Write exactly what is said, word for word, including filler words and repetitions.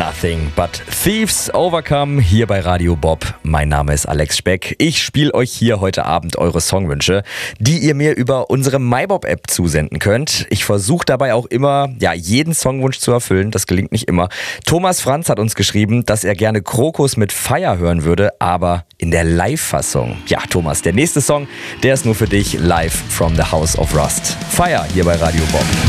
Nothing but Thieves Overcome hier bei Radio Bob. Mein Name ist Alex Speck. Ich spiele euch hier heute Abend eure Songwünsche, die ihr mir über unsere MyBob-App zusenden könnt. Ich versuche dabei auch immer, ja, jeden Songwunsch zu erfüllen. Das gelingt nicht immer. Thomas Franz hat uns geschrieben, dass er gerne Krokus mit Fire hören würde, aber in der Live-Fassung. Ja, Thomas, der nächste Song, der ist nur für dich live from the House of Rust. Fire hier bei Radio Bob.